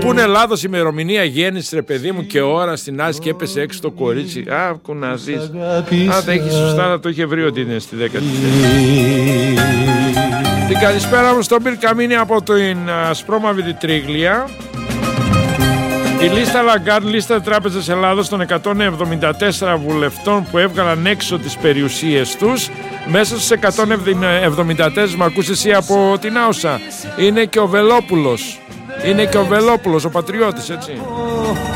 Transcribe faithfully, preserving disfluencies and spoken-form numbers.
πούνε Ελλάδος ημερομηνία γέννηση, ρε παιδί μου, και ώρα στην Άση και έπεσε έξω το κορίτσι. Α, να δεις. Αν τα έχει σωστά, να το είχε βρει ότι είναι στη δέκατη θέση. Την καλησπέρα μου στον Μπιλ Καμίνη από την Ασπρόμαυρη Τρίγλια. Η λίστα Λαγκάρντ, λίστα Τράπεζας Ελλάδος των εκατόν εβδομήντα τέσσερα βουλευτών που έβγαλαν έξω τις περιουσίες τους. Μέσα στους εκατόν εβδομήντα τέσσερα, μ' ακούς εσύ από την Άουσα, είναι και ο Βελόπουλος. Είναι και ο Βελόπουλος, ο πατριώτης, έτσι.